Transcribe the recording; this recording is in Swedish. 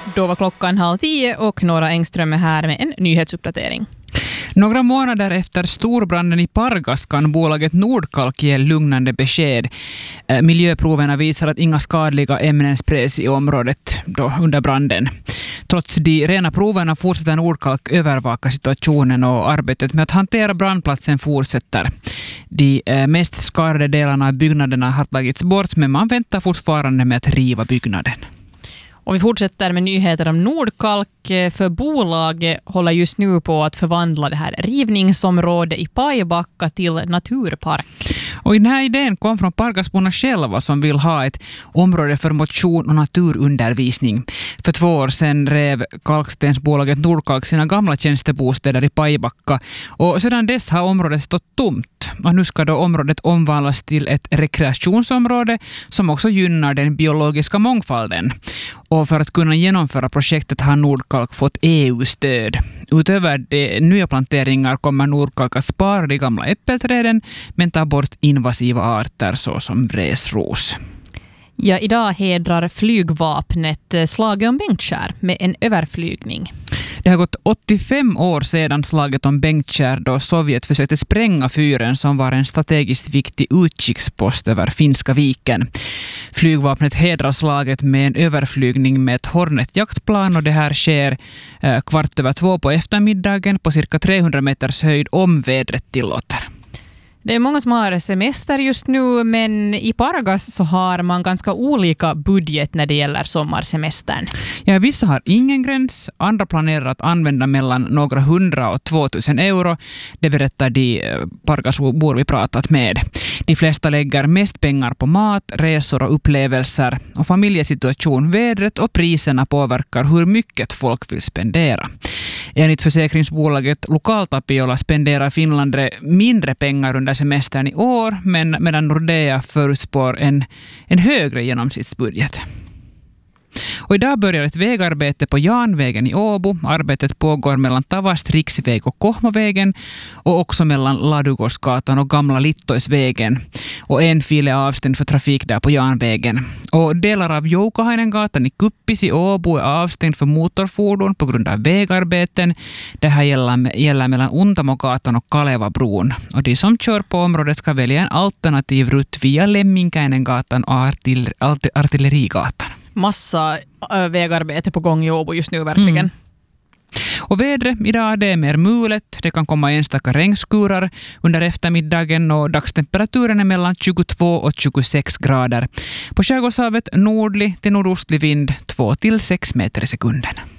Då var klockan 9:30 och Nora Engström är här med en nyhetsuppdatering. Några månader efter storbranden i Pargas kan bolaget Nordkalk ge lugnande besked. Miljöproverna visar att inga skadliga ämnen spreds i området då under branden. Trots de rena proverna fortsätter Nordkalk övervaka situationen och arbetet med att hantera brandplatsen fortsätter. De mest skadade delarna av byggnaderna har tagits bort, men man väntar fortfarande med att riva byggnaden. Och vi fortsätter med nyheter om Nordkalk, för bolaget håller just nu på att förvandla det här rivningsområdet i Pajbacka till naturpark. Och den här idén kom från Pargasborna själva som vill ha ett område för motion och naturundervisning. För 2 år sedan rev kalkstensbolaget Nordkalk sina gamla tjänstebostäder i Pajbacka och sedan dess har området stått tomt. Och nu ska då området omvandlas till ett rekreationsområde som också gynnar den biologiska mångfalden. Och för att kunna genomföra projektet har Nordkalk fått EU-stöd. Utöver de nya planteringar kommer Nordkalk att spara de gamla äppelträden men ta bort invasiva arter såsom vresros. Ja, idag hedrar flygvapnet slaget om Bengtskär med en överflygning. Det har gått 85 år sedan slaget om Bengtskär då Sovjet försökte spränga fyren som var en strategiskt viktig utkikspost över Finska viken. Flygvapnet hedrar slaget med en överflygning med ett Hornet-jaktplan och det här sker 1:15 på eftermiddagen på cirka 300 meters höjd om vädret tillåter. Det är många som har semester just nu, men i Pargas så har man ganska olika budget när det gäller sommarsemestern. Ja, vissa har ingen gräns, andra planerar att använda mellan några 100 och 2000 euro. Det berättar de Pargasbor vi pratat med. De flesta lägger mest pengar på mat, resor och upplevelser. Och familjesituation, vädret och priserna påverkar hur mycket folk vill spendera. Enligt försäkringsbolaget Lokaltapiola spenderar finländare mindre pengar under semestern i år, men medan Nordea förutspår en högre genomsnittsbudget. Och idag börjar ett vägarbete på Janvägen i Åbo. Arbetet pågår mellan Tavast riksväg och Kohmovägen och också mellan Ladugårdsgatan och Gamla Littoisvägen. Och en fil är avstängd för trafik där på Janvägen. Och delar av Joukahainengatan i Kuppis i Åbo är avstängd för motorfordon på grund av vägarbeten. Det här gäller mellan Untamogatan och Kalevabron. Och de som kör på området ska välja en alternativ rutt via Lemminkäinengatan och Artillerigatan. Massa vägarbete på gång i Åbo just nu verkligen. Och vädret idag det är mer mulet. Det kan komma enstaka regnskurar under eftermiddagen och dagstemperaturen är mellan 22 och 26 grader. På Skärgårdshavet nordlig till nordostlig vind 2 till 6 meter i sekunden.